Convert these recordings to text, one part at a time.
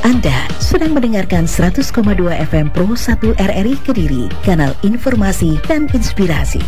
Anda sedang mendengarkan 100,2 FM Pro 1 RRI Kediri, kanal informasi dan inspirasi.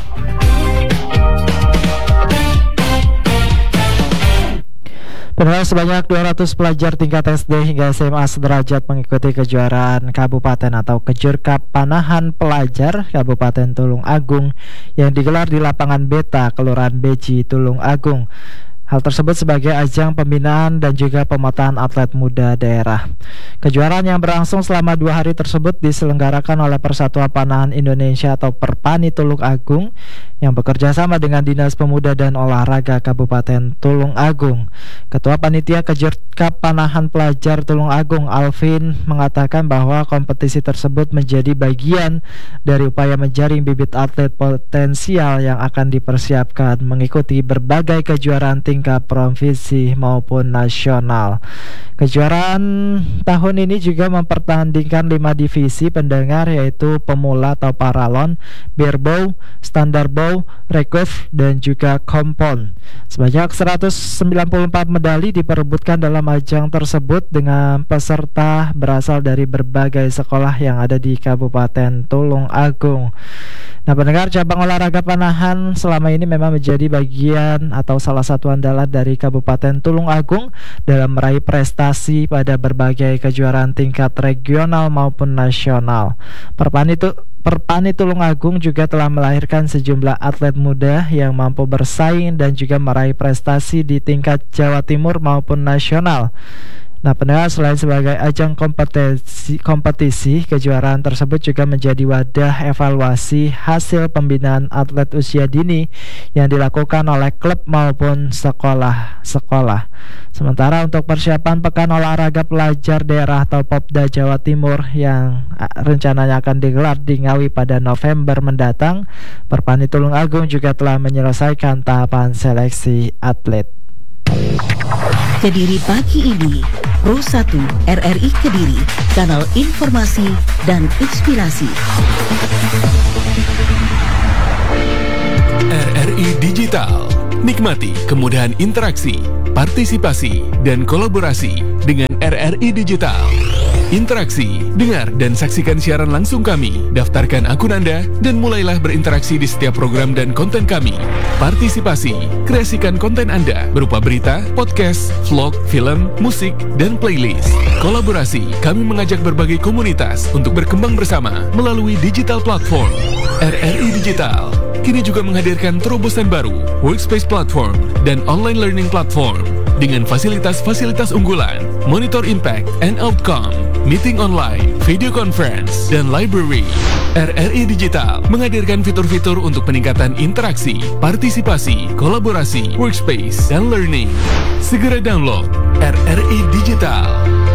Pendengar, sebanyak 200 pelajar tingkat SD hingga SMA sederajat mengikuti kejuaraan Kabupaten atau Kejur Cup Panahan Pelajar Kabupaten Tulung Agung yang digelar di lapangan Beta, Kelurahan Beji, Tulung Agung. Hal tersebut sebagai ajang pembinaan dan juga pemetaan atlet muda daerah. Kejuaraan yang berlangsung selama 2 hari tersebut diselenggarakan oleh Persatuan Panahan Indonesia atau Perpani Tulung Agung yang bekerja sama dengan Dinas Pemuda dan Olahraga Kabupaten Tulung Agung. Ketua Panitia Kejur Cup Panahan Pelajar Tulung Agung, Alvin, mengatakan bahwa kompetisi tersebut menjadi bagian dari upaya menjaring bibit atlet potensial yang akan dipersiapkan mengikuti berbagai kejuaraan tingkat provinsi maupun nasional. Kejuaraan tahun ini juga mempertandingkan 5 divisi pendengar, yaitu pemula atau paralon, beer bow, standar bow, recurve, dan juga kompon. Sebanyak 194 medali diperebutkan dalam ajang tersebut dengan peserta berasal dari berbagai sekolah yang ada di Kabupaten Tulung Agung. Nah, pendengar, cabang olahraga panahan selama ini memang menjadi bagian atau salah satu andalan dari Kabupaten Tulung Agung dalam meraih prestasi pada berbagai kejuaraan tingkat regional maupun nasional. Perpani Tulung Agung juga telah melahirkan sejumlah atlet muda yang mampu bersaing dan juga meraih prestasi di tingkat Jawa Timur maupun nasional. Nah, pendengar, selain sebagai ajang kompetisi, kejuaraan tersebut juga menjadi wadah evaluasi hasil pembinaan atlet usia dini yang dilakukan oleh klub maupun sekolah-sekolah. Sementara untuk persiapan Pekan Olahraga Pelajar Daerah atau Popda Jawa Timur yang rencananya akan digelar di Ngawi pada November mendatang, Perpani Tulung Agung juga telah menyelesaikan tahapan seleksi atlet. Kediri pagi ini, Pro 1 RRI Kediri, kanal informasi dan inspirasi. RRI Digital. Nikmati kemudahan interaksi, partisipasi, dan kolaborasi dengan RRI Digital. Interaksi, dengar dan saksikan siaran langsung kami, daftarkan akun Anda, dan mulailah berinteraksi di setiap program dan konten kami. Partisipasi, kreasikan konten Anda berupa berita, podcast, vlog, film, musik, dan playlist. Kolaborasi, kami mengajak berbagai komunitas untuk berkembang bersama melalui digital platform. RRI Digital kini juga menghadirkan terobosan baru, workspace platform, dan online learning platform dengan fasilitas-fasilitas unggulan, monitor impact and outcome, meeting online, video conference, dan library. RRI Digital menghadirkan fitur-fitur untuk peningkatan interaksi, partisipasi, kolaborasi, workspace, dan learning. Segera download RRI Digital.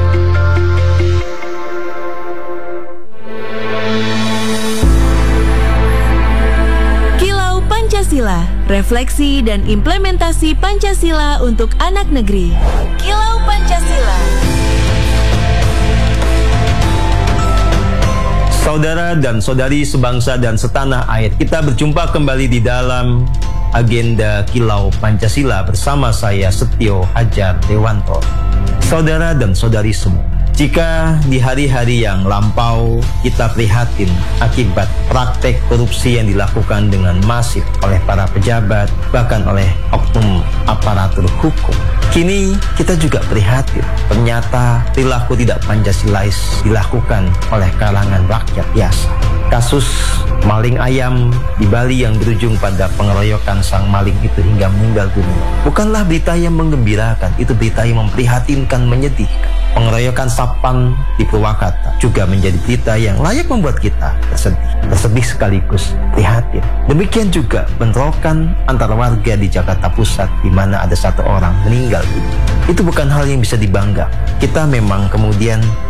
Kilau Pancasila, refleksi dan implementasi Pancasila untuk anak negeri. Kilau Pancasila. Saudara dan saudari sebangsa dan setanah air, kita berjumpa kembali di dalam agenda Kilau Pancasila bersama saya Setio Hajar Dewanto. Saudara dan saudari semua, jika di hari-hari yang lampau kita prihatin akibat praktek korupsi yang dilakukan dengan masif oleh para pejabat, bahkan oleh oknum aparatur hukum, kini kita juga prihatin ternyata perilaku tidak Pancasilais dilakukan oleh kalangan rakyat biasa. Kasus maling ayam di Bali yang berujung pada pengeroyokan sang maling itu hingga meninggal dunia bukanlah berita yang menggembirakan, itu berita yang memprihatinkan, menyedihkan. Pengeroyokan Sapan di Purwakarta juga menjadi berita yang layak membuat kita tersedih sekaligus prihatin. Demikian juga bentrokan antara warga di Jakarta Pusat di mana ada 1 orang meninggal dunia. Itu bukan hal yang bisa dibanggakan. Kita memang kemudian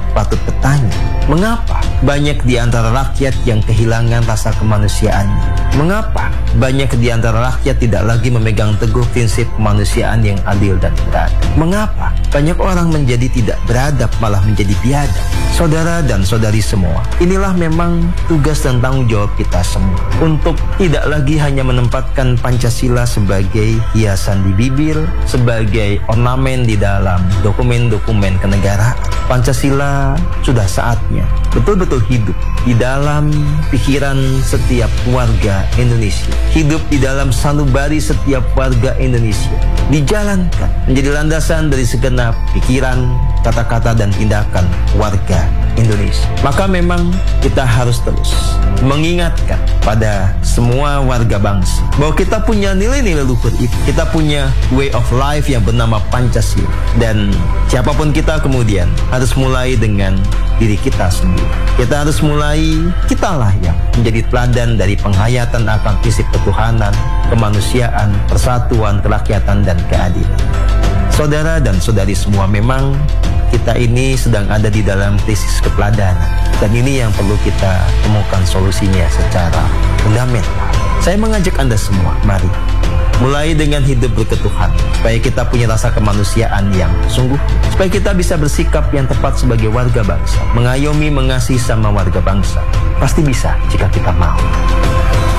patut bertanya, mengapa banyak di antara rakyat yang kehilangan rasa kemanusiaannya? Mengapa banyak di antara rakyat tidak lagi memegang teguh prinsip kemanusiaan yang adil dan beradab? Mengapa banyak orang menjadi tidak beradab malah menjadi biadab? Saudara dan saudari semua, inilah memang tugas dan tanggung jawab kita semua untuk tidak lagi hanya menempatkan Pancasila sebagai hiasan di bibir, sebagai ornamen di dalam dokumen-dokumen kenegaraan. Pancasila sudah saatnya betul-betul hidup di dalam pikiran setiap warga Indonesia, hidup di dalam sanubari setiap warga Indonesia, dijalankan menjadi landasan dari segenap pikiran, kata-kata dan tindakan warga Indonesia. Maka memang kita harus terus mengingatkan pada semua warga bangsa bahwa kita punya nilai-nilai luhur itu, kita punya way of life yang bernama Pancasila, dan siapapun kita kemudian harus mulai dengan diri kita sendiri. Kita harus mulai, kitalah yang menjadi teladan dari penghayatan akan prinsip ketuhanan, kemanusiaan, persatuan, kerakyatan dan keadilan. Saudara dan saudari semua, memang kita ini sedang ada di dalam krisis keteladanan, dan ini yang perlu kita temukan solusinya secara fundamental. Saya mengajak Anda semua, mari mulai dengan hidup berketuhanan, supaya kita punya rasa kemanusiaan yang sungguh, supaya kita bisa bersikap yang tepat sebagai warga bangsa, mengayomi, mengasihi sama warga bangsa. Pasti bisa jika kita mau.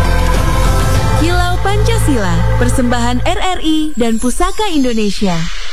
Kilau Pancasila, persembahan RRI dan Pusaka Indonesia.